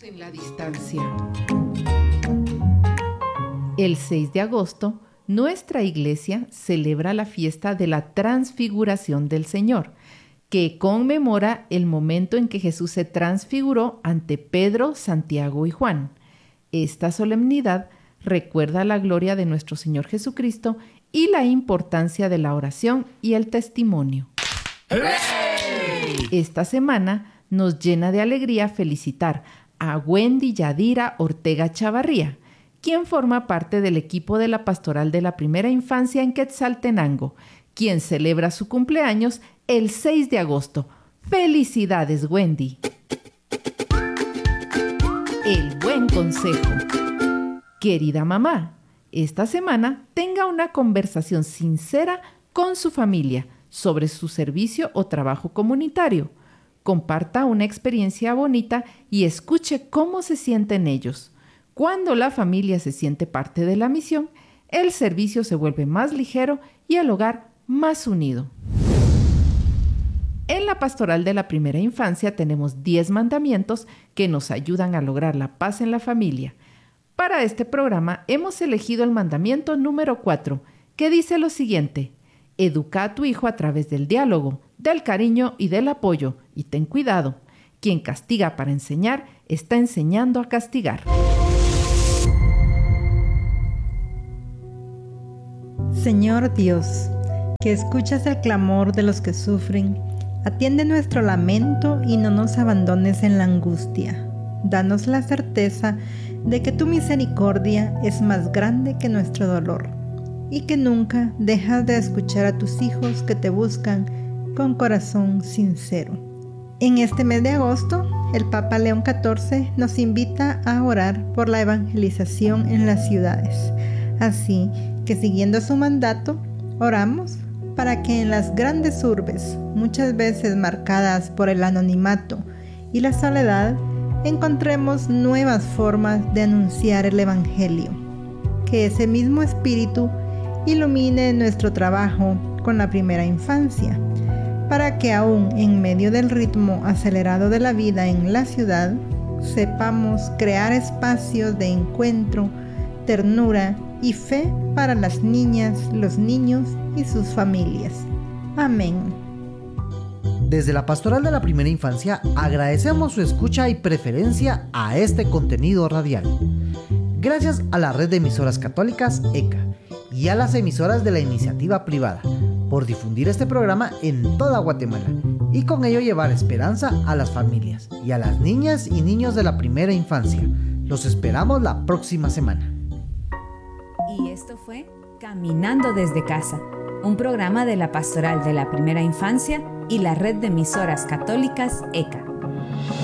En la distancia. El 6 de agosto, nuestra iglesia celebra la fiesta de la Transfiguración del Señor, que conmemora el momento en que Jesús se transfiguró ante Pedro, Santiago y Juan. Esta solemnidad recuerda la gloria de nuestro Señor Jesucristo y la importancia de la oración y el testimonio. ¡Hey! Esta semana nos llena de alegría felicitar a Wendy Yadira Ortega Chavarría, quien forma parte del equipo de la Pastoral de la Primera Infancia en Quetzaltenango, quien celebra su cumpleaños el 6 de agosto. ¡Felicidades, Wendy! El buen consejo. Querida mamá, esta semana tenga una conversación sincera con su familia sobre su servicio o trabajo comunitario. Comparta una experiencia bonita y escuche cómo se sienten ellos. Cuando la familia se siente parte de la misión, el servicio se vuelve más ligero y el hogar más unido. En la Pastoral de la Primera Infancia tenemos 10 mandamientos que nos ayudan a lograr la paz en la familia. Para este programa hemos elegido el mandamiento número 4, que dice lo siguiente: educa a tu hijo a través del diálogo, del cariño y del apoyo, y ten cuidado. Quien castiga para enseñar está enseñando a castigar. Señor Dios, que escuchas el clamor de los que sufren, atiende nuestro lamento y no nos abandones en la angustia. Danos la certeza de que tu misericordia es más grande que nuestro dolor y que nunca dejas de escuchar a tus hijos que te buscan con corazón sincero. En este mes de agosto, el Papa León XIV nos invita a orar por la evangelización en las ciudades. Así que, siguiendo su mandato, oramos para que en las grandes urbes, muchas veces marcadas por el anonimato y la soledad, encontremos nuevas formas de anunciar el Evangelio. Que ese mismo espíritu ilumine nuestro trabajo con la primera infancia, para que aún en medio del ritmo acelerado de la vida en la ciudad, sepamos crear espacios de encuentro, ternura y fe para las niñas, los niños y sus familias. Amén. Desde la Pastoral de la Primera Infancia agradecemos su escucha y preferencia a este contenido radial. Gracias a la red de emisoras católicas ECA y a las emisoras de la iniciativa privada por difundir este programa en toda Guatemala y con ello llevar esperanza a las familias y a las niñas y niños de la primera infancia. Los esperamos la próxima semana. Y esto fue Caminando desde Casa, un programa de la Pastoral de la Primera Infancia y la red de emisoras católicas ECA.